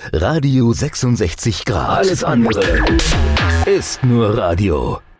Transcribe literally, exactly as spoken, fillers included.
Radio sechsundsechzig Grad. Alles andere ist nur Radio.